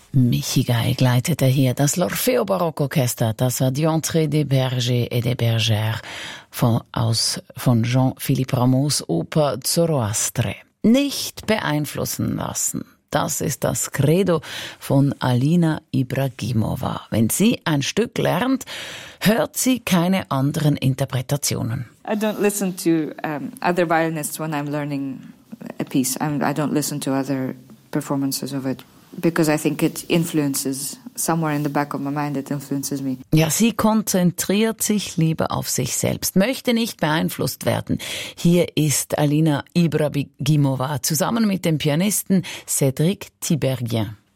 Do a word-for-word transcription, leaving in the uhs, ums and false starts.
Michi Geig leitete hier das l'Orfeo Barockorchester, das war die Entrée des Bergers et des Bergères von, aus, von Jean-Philippe Rameaus Oper Zoroastre. Nicht beeinflussen lassen. Das ist das Credo von Alina Ibragimova. Wenn sie ein Stück lernt, hört sie keine anderen Interpretationen. I don't listen to um, other violinists when I'm learning a piece. I'm, I don't listen to other performances of it. Because I think it influences, somewhere in the back of my mind, it influences me. Ja, sie konzentriert sich lieber auf sich selbst, möchte nicht beeinflusst werden. Hier ist Alina Ibragimova zusammen mit dem Pianisten Cédric Tiberghien.